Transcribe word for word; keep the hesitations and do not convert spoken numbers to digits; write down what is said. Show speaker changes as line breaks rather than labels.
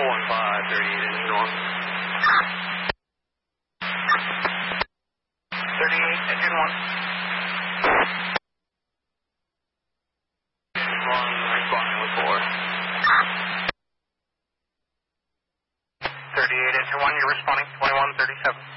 one five, thirty-eight, engine one. thirty-eight, engine one. One, responding with four. thirty-eight, engine one, you're responding, twenty-one thirty-seven.